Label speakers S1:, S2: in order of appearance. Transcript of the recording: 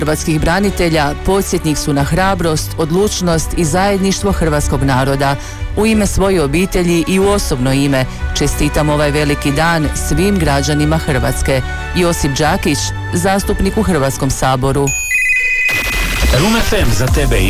S1: hrvatskih branitelja podsjetnik su na hrabrost, odlučnost i zajedništvo hrvatskog naroda. U ime svoje obitelji i u osobno ime čestitam ovaj veliki dan svim građanima Hrvatske. Josip Đakić, zastupnik u Hrvatskom saboru.
S2: Room FM za tebe i